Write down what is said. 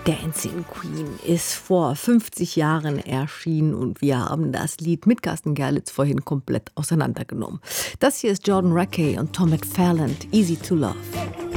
Dancing Queen ist vor 50 Jahren erschienen und wir haben das Lied mit Carsten Gerlitz vorhin komplett auseinandergenommen. Das hier ist Jordan Rakei und Tom McFarland, Easy to Love.